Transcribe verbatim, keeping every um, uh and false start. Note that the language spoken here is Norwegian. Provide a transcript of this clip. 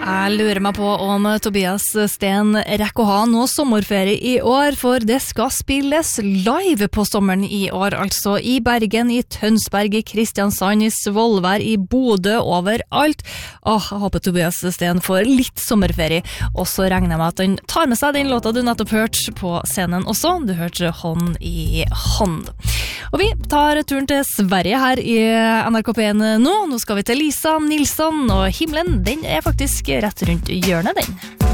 Jeg lurer meg på om Tobias Sten rekker å ha noe sommerferie i år, for det skal spilles live på sommeren i år, altså i Bergen, i Tønsberg, i Kristiansand, i Svolvær, i Bodø, overalt. Åh, jeg håper Tobias Sten får litt sommerferie, og så regner jeg med at han tar med seg den låta du nettopp hørte på scenen også. Du hørte Hånd i hånd. Og vi tar turen til Sverige her i N R K P en nå. Nå skal vi til Lisa Nilsson, og himmelen, den er faktisk rett rundt hjørnet, den.